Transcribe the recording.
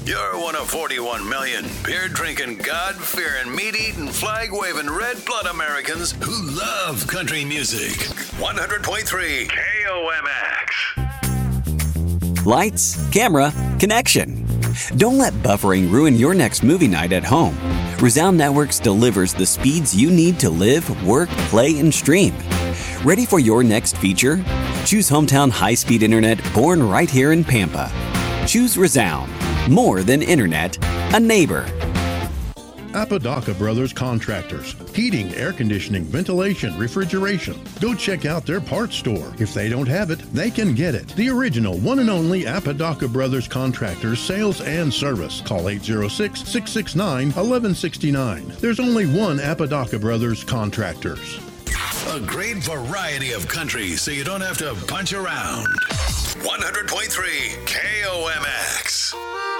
You're one of 41 million beer-drinking, God-fearing, meat-eating, flag-waving, red-blood Americans who love country music. 100.3 KOMX. Lights, camera, connection. Don't let buffering ruin your next movie night at home. Resound Networks delivers the speeds you need to live, work, play, and stream. Ready for your next feature? Choose hometown high-speed internet born right here in Pampa. Choose Resound. More than internet, a neighbor. Apodaca Brothers Contractors. Heating, air conditioning, ventilation, refrigeration. Go check out their parts store. If they don't have it, they can get it. The original one and only Apodaca Brothers Contractors sales and service. Call 806-669-1169. There's only one Apodaca Brothers Contractors. A great variety of country so you don't have to punch around. 100.3 KOMX.